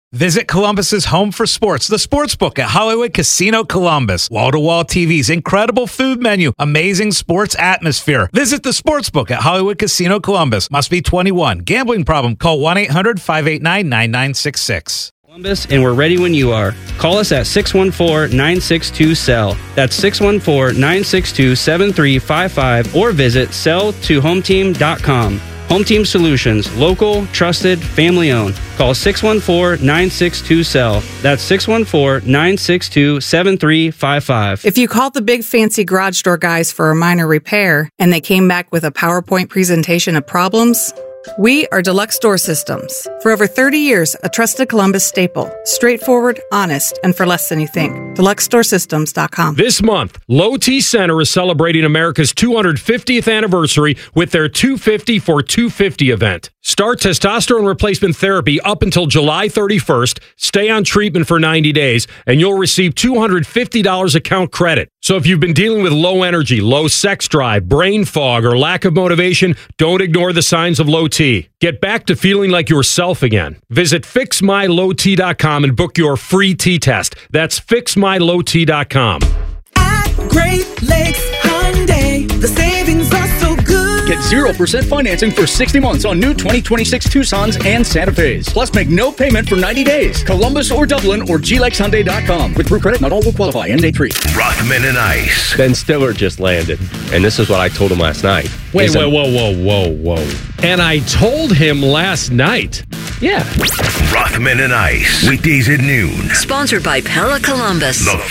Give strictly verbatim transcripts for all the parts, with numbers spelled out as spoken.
Visit Columbus's home for sports, the Sportsbook at Hollywood Casino Columbus. Wall-to-wall T Vs, incredible food menu, amazing sports atmosphere. Visit the Sportsbook at Hollywood Casino Columbus. Must be twenty-one. Gambling problem? Call one eight hundred five eight nine nine nine six six. Columbus, and we're ready when you are. Call us at six one four, nine six two, S E L L. That's six one four, nine six two, seven three five five or visit sell to home team dot com. Home Team Solutions, local, trusted, family owned. Call six one four, nine six two, S E L L. That's six one four, nine six two, seven three five five. If you called the big fancy garage door guys for a minor repair and they came back with a PowerPoint presentation of problems, we are Deluxe Door Systems. For over thirty years, a trusted Columbus staple. Straightforward, honest, and for less than you think. deluxe door systems dot com. This month, Low T Center is celebrating America's two hundred fiftieth anniversary with their two fifty for two fifty event. Start testosterone replacement therapy up until July thirty-first. Stay on treatment for ninety days, and you'll receive two hundred fifty dollars account credit. So if you've been dealing with low energy, low sex drive, brain fog, or lack of motivation, don't ignore the signs of low T. Get back to feeling like yourself again. Visit fix my low t dot com and book your free T-test. That's fix my low t dot com. At Great Lakes Hyundai, the savings are so good. Get zero percent financing for sixty months on new twenty twenty-six Tucsons and Santa Fe's. Plus, make no payment for ninety days. Columbus or Dublin or G Lex Hyundai dot com. With True Credit, not all will qualify. End date free. Rothman and Ice. Ben Stiller just landed, and this is what I told him last night. Wait, wait, whoa, whoa, whoa, whoa. And I told him last night. Yeah. Rothman and Ice. Weekdays at noon. Sponsored by Pella Columbus. The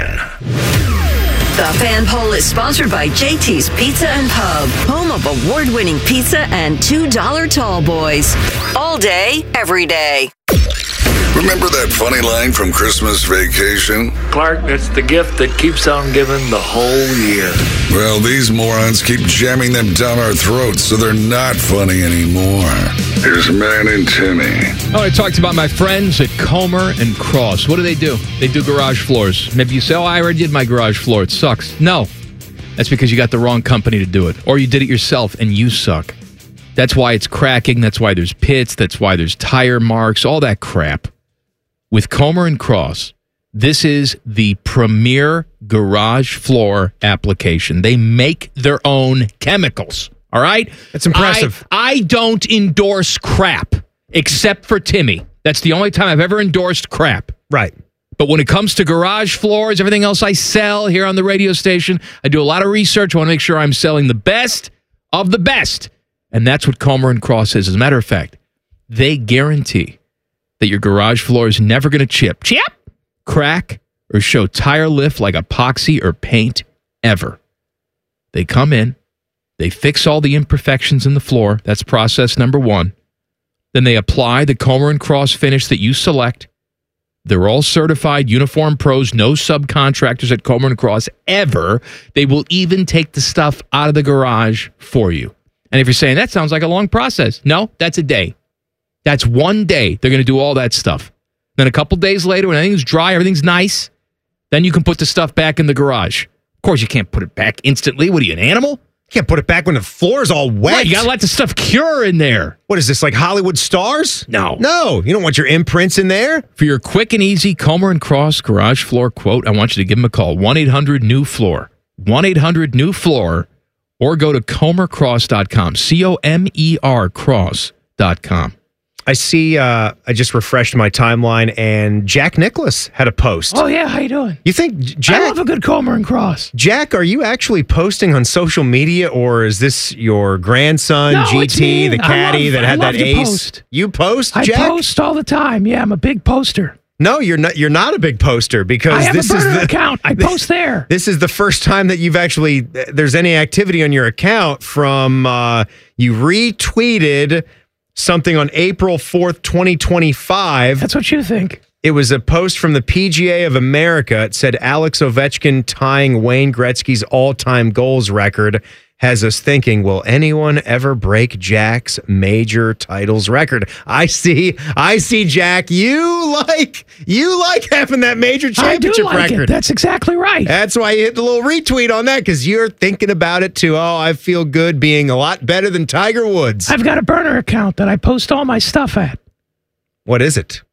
Fan. The Fan Poll is sponsored by J T's Pizza and Pub, home of award-winning pizza and two dollar tall boys. All day, every day. Remember that funny line from Christmas Vacation? Clark, it's the gift that keeps on giving the whole year. Well, these morons keep jamming them down our throats, so they're not funny anymore. Here's Man and Timmy. Oh, I talked about my friends at Comer and Cross. What do they do? They do garage floors. Maybe you say, oh, I already did my garage floor. It sucks. No. That's because you got the wrong company to do it. Or you did it yourself and you suck. That's why it's cracking. That's why there's pits. That's why there's tire marks. All that crap. With Comer and Cross, this is the premier garage floor application. They make their own chemicals. All right? That's impressive. I, I don't endorse crap, except for Timmy. That's the only time I've ever endorsed crap. Right. But when it comes to garage floors, everything else I sell here on the radio station, I do a lot of research. I want to make sure I'm selling the best of the best. And that's what Comer and Cross is. As a matter of fact, they guarantee that your garage floor is never going to chip, chip, crack, or show tire lift like epoxy or paint ever. They come in, they fix all the imperfections in the floor. That's process number one. Then they apply the Comer and Cross finish that you select. They're all certified uniform pros, no subcontractors at Comer and Cross ever. They will even take the stuff out of the garage for you. And if you're saying, that sounds like a long process. No, that's a day. That's one day. They're going to do all that stuff. Then a couple days later, when everything's dry, everything's nice, then you can put the stuff back in the garage. Of course, you can't put it back instantly. What are you, an animal? You can't put it back when the floor's all wet. Right, you got to let the stuff cure in there. What is this, like Hollywood stars? No. No, you don't want your imprints in there. For your quick and easy Comer and Cross garage floor quote, I want you to give them a call. one eight hundred new floor. one eight hundred new floor. Or go to comer cross dot com. C O M E R cross dot com. I see, uh, I just refreshed my timeline, and Jack Nicklaus had a post. Oh, yeah, how you doing? You think, Jack... I love a good Comer and Cross. Jack, are you actually posting on social media, or is this your grandson, no, G T, the caddy love, that had I love that to ace? Post. You post, I Jack? I post all the time. Yeah, I'm a big poster. No, you're not. You're not a big poster because I have this a burner is the account. I post there. This is the first time that you've actually there's any activity on your account from uh, you retweeted something on April fourth, twenty twenty-five. That's what you think. It was a post from the P G A of America. It said Alex Ovechkin tying Wayne Gretzky's all-time goals record has us thinking, will anyone ever break Jack's major titles record? I see, I see, Jack. You like you like having that major championship I do like record. It. That's exactly right. That's why you hit the little retweet on that, because you're thinking about it too. Oh, I feel good being a lot better than Tiger Woods. I've got a burner account that I post all my stuff at. What is it?